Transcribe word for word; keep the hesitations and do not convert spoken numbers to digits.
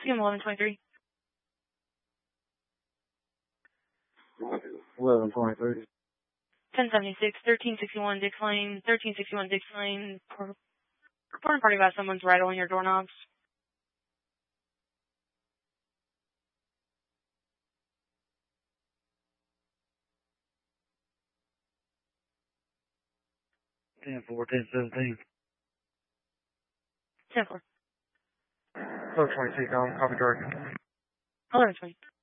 him eleven twenty-three. eleven twenty-three. ten seventy-six, thirteen sixty-one Dix Lane, thirteen sixty-one Dix Lane. Reporting party about someone's rattling your doorknobs. ten four, ten seventeen. ten four. eleven twenty-six, on copy direct. eleven twenty.